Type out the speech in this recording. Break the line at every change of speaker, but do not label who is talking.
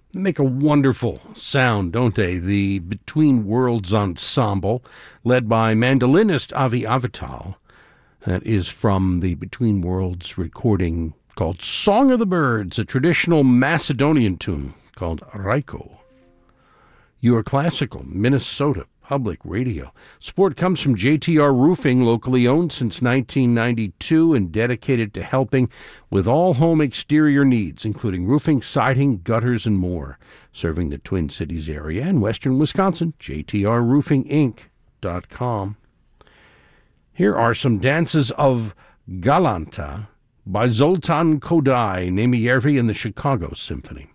They make a wonderful sound, don't they? The Between Worlds Ensemble, led by mandolinist Avi Avital. That is from the Between Worlds recording called Song of the Birds, a traditional Macedonian tune called Raiko. Your Classical, Minnesota Public Radio. Support comes from JTR Roofing, locally owned since 1992 and dedicated to helping with all home exterior needs, including roofing, siding, gutters, and more. Serving the Twin Cities area and western Wisconsin, jtrroofinginc.com. Here are some dances of Galanta by Zoltan Kodály, Nemyervi and the Chicago Symphony.